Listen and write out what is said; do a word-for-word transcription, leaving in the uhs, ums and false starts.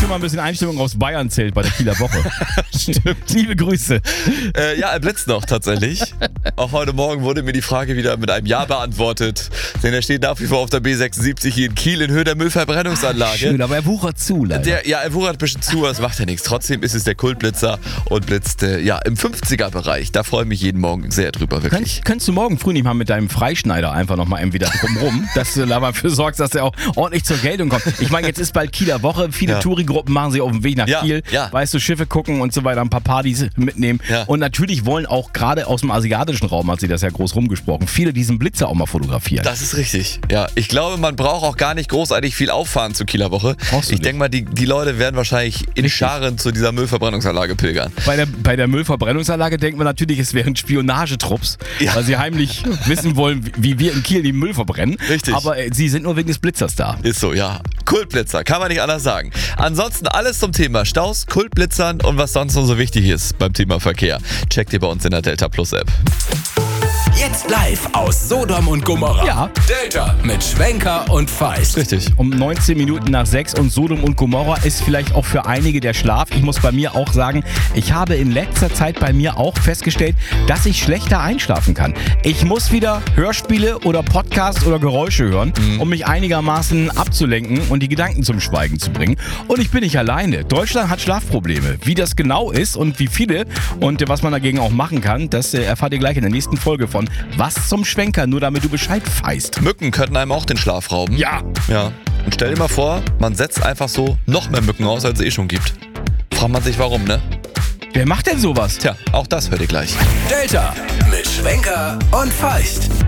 schon mal ein bisschen Einstimmung aus Bayern zählt bei der Kieler Woche. Stimmt. Liebe Grüße. Äh, ja, er blitzt noch tatsächlich. Auch heute Morgen wurde mir die Frage wieder mit einem Ja beantwortet. Denn er steht nach wie vor auf der B sechsundsiebzig hier in Kiel in Höhe der Müllverbrennungsanlage. Schön, aber er wuchert zu, leider. Der, ja, er wuchert ein bisschen zu, das macht ja nichts. Trotzdem ist es der Kultblitzer und blitzt äh, ja, im fünfziger-Bereich. Da freue ich mich jeden Morgen sehr drüber, wirklich. Könnt, könntest du morgen früh nicht mal mit deinem Freischneider einfach nochmal eben wieder drumrum, dass du da mal für sorgst, dass er auch ordentlich zur Geltung kommt. Ich meine, jetzt ist bald Kieler Woche. Viele Ja. Touri-Gruppen machen sich auf den Weg nach Ja, Kiel. ja. Weißt du, Schiffe gucken und so weiter, ein paar Partys mitnehmen. Ja. Und natürlich wollen auch gerade aus dem asiatischen Raum, hat sie das ja groß rumgesprochen, viele diesen Blitzer auch mal fotografieren. Das ist richtig. Ja, ich glaube, man braucht auch gar nicht großartig viel auffahren zur Kieler Woche. Brauchst du Ich nicht. denke mal, die, die Leute werden wahrscheinlich in Richtig. Scharen zu dieser Müllverbrennungsanlage pilgern. Bei der, bei der Müllverbrennungsanlage denkt man natürlich, es wären Spionagetrupps, Ja. weil sie heimlich wissen wollen, wie wir in Kiel den Müll verbrennen. Richtig. Aber äh, sie sind nur wegen des Blitzers da. Ist so, ja. Kultblitzer, kann man nicht anders sagen. Ansonsten alles zum Thema Staus, Kultblitzern und was sonst noch so wichtig ist beim Thema Verkehr. Checkt ihr bei uns in der Delta Plus App. Jetzt live aus Sodom und Gomorra. Ja. Delta mit Schwenker und Feist. Richtig. Um neunzehn Minuten nach sechs und Sodom und Gomorra ist vielleicht auch für einige der Schlaf. Ich muss bei mir auch sagen, ich habe in letzter Zeit bei mir auch festgestellt, dass ich schlechter einschlafen kann. Ich muss wieder Hörspiele oder Podcasts oder Geräusche hören, Mhm. um mich einigermaßen abzulenken und die Gedanken zum Schweigen zu bringen. Und ich bin nicht alleine. Deutschland hat Schlafprobleme. Wie das genau ist und wie viele und was man dagegen auch machen kann, das äh, erfahrt ihr gleich in der nächsten Folge von Was zum Schwenker, nur damit du Bescheid weißt. Mücken könnten einem auch den Schlaf rauben. Ja. Ja. Und stell dir mal vor, man setzt einfach so noch mehr Mücken aus, als es eh schon gibt. Fragt man sich warum, ne? Wer macht denn sowas? Tja, auch das hört ihr gleich. Delta mit Schwenker und Feist.